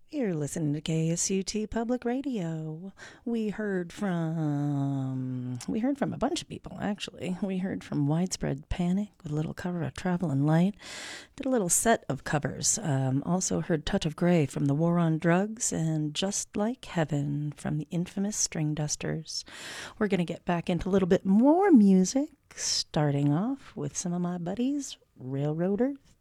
You're listening to KSUT Public Radio. We heard from a bunch of people actually. We heard from Widespread Panic with a little cover of Travelin' Light. Did a little set of covers. Also heard Touch of Grey from The War on Drugs and Just Like Heaven from the infamous String Dusters. We're going to get back into a little bit more music, starting off with some of my buddies, Railroaders.